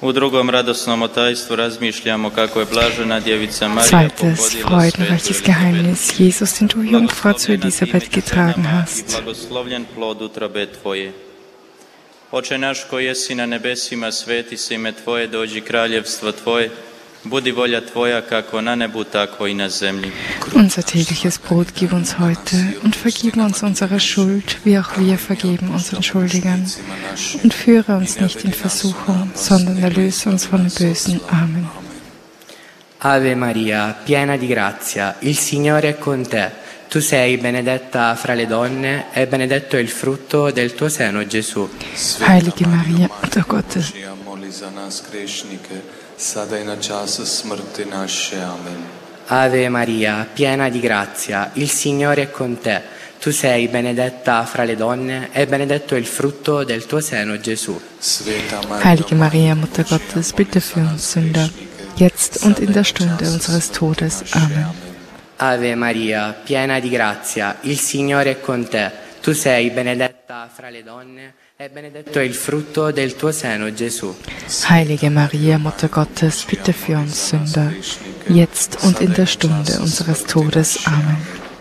U drugom radosnom otajstvu razmišljamo kako je blažena djevica Marija Zweites freudenreiches Geheimnis, Jesus, den du Jungfrau zu Elisabeth getragen hast. Blagoslovljen plod utrobe Tvoje. Oče naš koji jesi na nebesima, sveti se ime Tvoje, dođi kraljevstvo Tvoje, budi volja Tvoja kako na nebu, tako i na zemlji. Unser tägliches Brot gib uns heute und vergib uns unsere Schuld, wie auch wir vergeben unseren Schuldigern. Und führe uns nicht in Versuchung, sondern erlöse uns von dem Bösen. Amen. Ave Maria, piena di grazia, il Signore è con te. Tu sei benedetta fra le donne e benedetto è il frutto del tuo seno, Gesù. Heilige Maria, Mutter Gottes, Ave Maria, piena di grazia, il Signore è con te. Tu sei benedetta fra le donne e benedetto è il frutto del tuo seno, Gesù. Heilige Maria, Mutter Gottes, bitte für uns Sünder, jetzt und in der Stunde unseres Todes. Amen. Ave Maria, piena di grazia, il Signore è con te. Tu sei benedetta fra le donne e benedetto è il frutto del tuo seno, Gesù. Heilige Maria, Mutter Gottes, bitte für uns Sünder, jetzt und in der Stunde unseres Todes. Amen.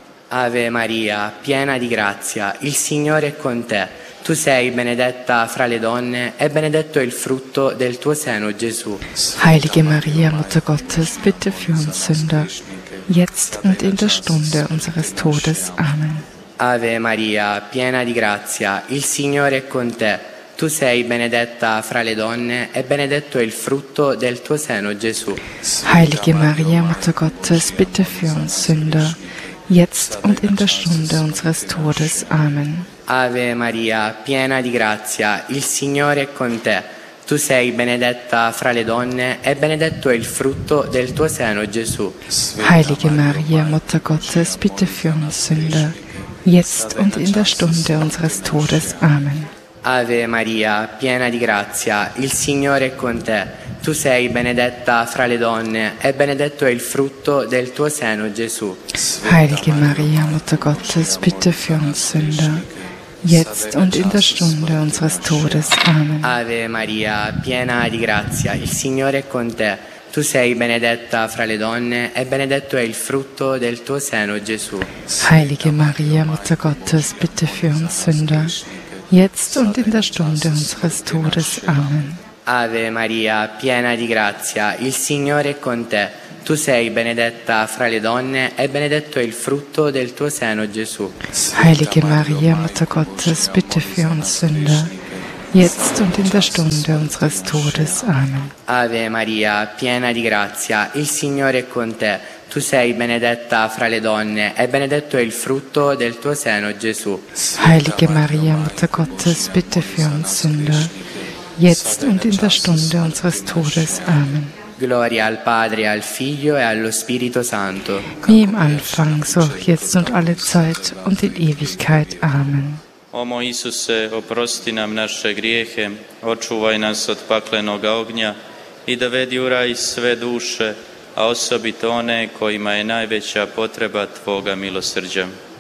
Ave Maria, piena di grazia, il Signore è con te. Tu sei benedetta fra le donne e benedetto è il frutto del tuo seno, Gesù. Heilige Maria, Mutter Gottes, bitte für uns Sünder, jetzt und in der Stunde unseres Todes. Amen. Ave Maria, piena di grazia, il Signore è con te. Tu sei benedetta fra le donne e benedetto è il frutto del tuo seno, Gesù. Heilige Maria, Mutter Gottes, bitte für uns Sünder, jetzt und in der Stunde unseres Todes. Amen. Ave Maria, piena di grazia, il Signore è con te. Tu sei benedetta fra le donne e benedetto è il frutto del tuo seno, Gesù. Heilige Maria, Mutter Gottes, bitte für uns Sünder, jetzt und in der Stunde unseres Todes. Amen. Ave Maria, piena di grazia, il Signore è con te. Tu sei benedetta fra le donne e benedetto è il frutto del tuo seno, Gesù. Heilige Maria, Mutter Gottes, bitte für uns Sünder, jetzt und in der Stunde unseres Todes. Amen. Ave Maria, piena di grazia, il Signore è con te. Tu sei benedetta fra le donne e benedetto è il frutto del tuo seno, Gesù. Heilige Maria, Mutter Gottes, bitte für uns Sünder, jetzt und in der Stunde unseres Todes. Amen. Ave Maria, piena di grazia, il Signore è con te. Tu sei benedetta fra le donne e benedetto è il frutto del tuo seno, Gesù. Heilige Maria, Mutter Gottes, bitte für uns Sünder, jetzt und in der Stunde unseres Todes. Amen. Ave Maria, piena di grazia, il Signore è con te. Tu sei benedetta fra le donne e benedetto è il frutto del tuo seno, Gesù. Heilige Maria, Mutter Gottes, bitte für uns Sünder, jetzt und in der Stunde unseres Todes. Amen. Gloria al Padre, al Figlio e allo Spirito Santo. Wie im Anfang, so auch jetzt und alle Zeit und in Ewigkeit. Amen. O moj Isuse, oprosti nam naše grijehe, očuvaj nas od paklenoga ognja i dovedi u raj sve duše, a osobito one kojima je najveća potreba Tvoga milosrđa.